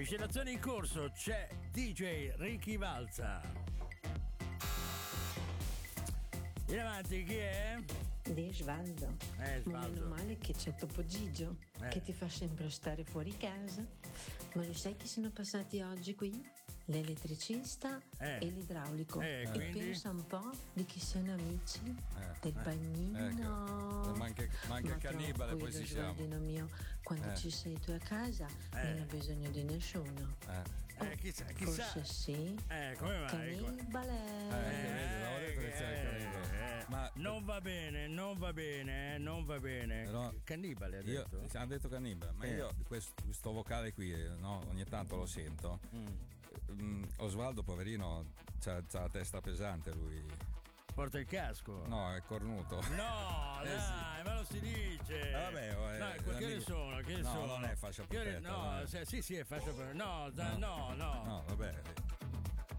Miscelazione in corso, c'è DJ Ricky Valza. In avanti, chi è? Di Svaldo. Svaldo. Ma meno male che c'è Topo Gigio, che ti fa sempre stare fuori casa. Ma lo sai chi sono passati oggi qui? L'elettricista e l'idraulico. E quindi? pensa un po' di chi sono amici del bagnino. Manca il cannibale, poi ci siamo. Svaldino mio, quando ci sei tu a casa non ho bisogno di nessuno. Chissà. Forse sì. Come mai? Cannibale. L'avevo detto che c'era il cannibale. Ma non va bene, non va bene. Però Cannibale ha io detto? hanno detto cannibale, ma io questo vocale qui, no, ogni tanto lo sento. Osvaldo poverino c'ha la testa pesante, lui Porta il casco. no, è cornuto. No, dai, ma lo si dice. Vabbè, che ne sono? No, non è fascia protetta, No, dai. sì, è fascia protetta. No,